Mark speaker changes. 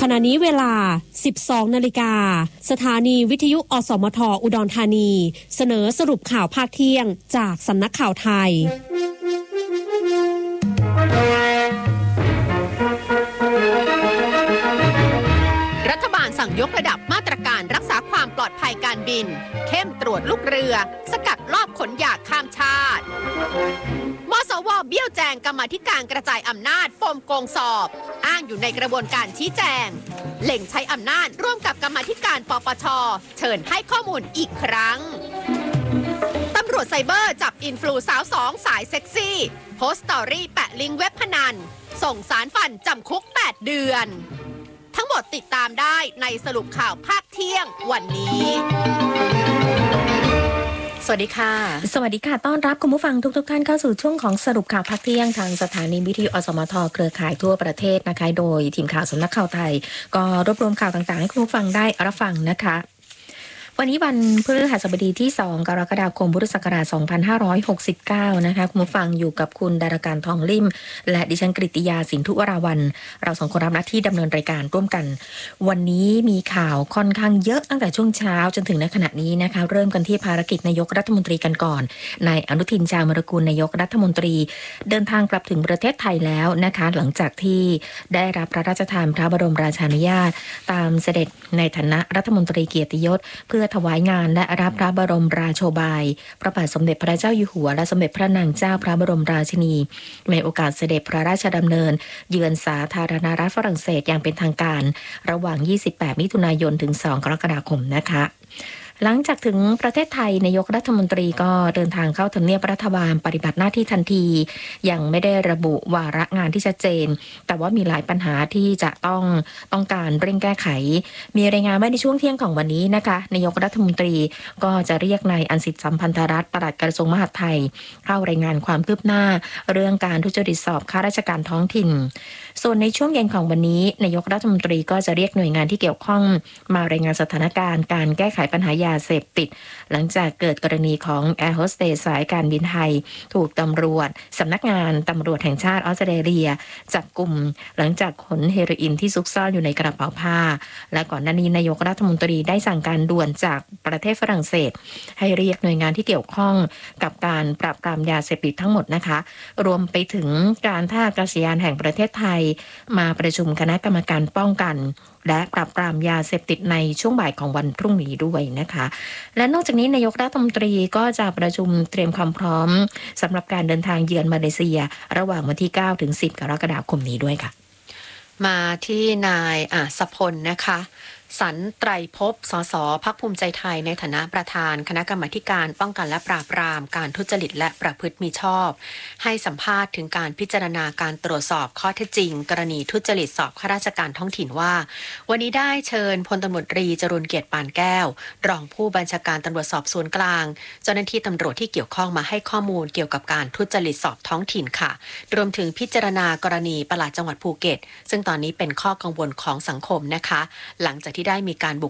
Speaker 1: ณะนี้เวลา 12 นาฬิกาสถานีวิทยุอสมทอุดรธานีเสนอสรุปข่าวภาคเที่ยงจากสำนักข่าวไทย
Speaker 2: รัฐบาลสั่งยกระดับมาตรการรักษาความปลอดภัยการบินเข้มตรวจลูกเรือสกัดลอบขนยาข้ามชาติมสว.เบี้ยวแจงกรรมาธิการกระจายอำนาจปมโกงสอบอ้างอยู่ในกระบวนการชี้แจงเล็งใช้อำนาจร่วมกับกรรมาธิการปปช.เชิญให้ข้อมูลอีกครั้งตำรวจไซเบอร์จับอินฟลูสาว2สายเซ็กซี่โพสต์สตอรี่แปะลิงก์เว็บพนันส่งสารฝันจำคุก8เดือนทั้งหมดติดตามได้ในสรุปข่าวภาคเที่ยงวันนี้สวัสดีค่ะ
Speaker 3: สวัสดีค่ะต้อนรับคุณผู้ฟังทุกท่านเข้าสู่ช่วงของสรุปข่าวภาคเที่ยงทางสถานีวิทยุอสมทเครือข่ายทั่วประเทศนะคะโดยทีมข่าวสำนักข่าวไทยก็รวบรวมข่าวต่างๆให้คุณผู้ฟังได้รับฟังนะคะวันนี้วันพฤหัสบดีที่2กรกฎาคมพุทธศักราช2569นะคะคุณผู้ฟังอยู่กับคุณดาราการทองลิ่มและดิฉันกฤติยาสินธุวราวัลย์เราสองคนรับหน้าที่ดำเนินรายการร่วมกันวันนี้มีข่าวค่อนข้างเยอะตั้งแต่ช่วงเช้าจนถึงณขณะนี้นะคะเริ่มกันที่ภารกิจนายกรัฐมนตรีกันก่อนนายอนุทินชาญวิรากูลนายกรัฐมนตรีเดินทางกลับถึงประเทศไทยแล้วนะคะหลังจากที่ได้รับพระราชทานพระบรมราชานุญาตตามเสด็จในฐานะรัฐมนตรีเกียรติยศเพื่อถวายงานและรับพระบรมราโชบายพระบาทสมเด็จพระเจ้าอยู่หัวและสมเด็จพระนางเจ้าพระบรมราชินีในโอกาสเสด็จพระราชดำเนินเยือนสาธารณรัฐฝรั่งเศสอย่างเป็นทางการระหว่าง28มิถุนายนถึง2กรกฎาคมนะคะหลังจากถึงประเทศไทยนายกรัฐมนตรีก็เดินทางเข้าทำเนียบรัฐบาลปฏิบัติหน้าที่ทันทียังไม่ได้ระบุวาระงานที่ชัดเจนแต่ว่ามีหลายปัญหาที่จะต้องการเร่งแก้ไขมีรายงานว่าในช่วงเที่ยงของวันนี้นะคะนายกรัฐมนตรีก็จะเรียกนายอันสิทธิ์สัมพันธรัตน์ปลัดกระทรวงมหาดไทยเข้ารายงานความคืบหน้าเรื่องการทุจริตสอบข้าราชการท้องถิ่นส่วนในช่วงเย็นของวันนี้นายกรัฐมนตรีก็จะเรียกหน่วยงานที่เกี่ยวข้องมารายงานสถานการณ์การแก้ไขปัญหายาเสพติดหลังจากเกิดกรณีของแอร์โฮสเตสสายการบินไทยถูกตำรวจสำนักงานตำรวจแห่งชาติออสเตรเลียจับกุมหลังจากขนเฮโรอีนที่ซุกซ่อนอยู่ในกระเป๋าผ้าและก่อนหน้านี้นายกรัฐมนตรีได้สั่งการด่วนจากประเทศฝรั่งเศสให้เรียกหน่วยงานที่เกี่ยวข้องกับการปราบปรามยาเสพติดทั้งหมดนะคะรวมไปถึงการท่าอากาศยานแห่งประเทศไทยมาประชุมคณะกรรมการป้องกันและปราบปรามยาเสพติดในช่วงบ่ายของวันพรุ่งนี้ด้วยนะคะและนอกจากนี้นายกรัฐมนตรีก็จะประชุมเตรียมความพร้อมสำหรับการเดินทางเยือนมาเลเซียระหว่างวันที่9ถึง10กรกฎาคมนี้ด้วยค่ะ
Speaker 2: มาที่นายสพลนะคะสันไตรภพสสพรรคภูมิใจไทยในฐานะประธานคณะกรรมาการป้องกันและปราบปรามการทุจริตและประพฤติมิชอบให้สัมภาษณ์ถึงการพิจารณาการตรวจสอบข้อเท็จจริงกรณีทุจริตสอบข้าราชการท้องถิ่นว่าวันนี้ได้เชิญพลตำรวจตรีจรูญเกียรติปานแก้วรองผู้บัญชาการตำรวจสอบสวนกลางเจ้าหน้าที่ตำรวจที่เกี่ยวข้องมาให้ข้อมูลเกี่ยวกับการทุจริตสอบท้องถิ่นค่ะรวมถึงพิจารณากรณีปลัดจังหวัดภูเก็ตซึ่งตอนนี้เป็นข้อกังวลของสังคมนะคะหลังจากที่ได้มีการบุก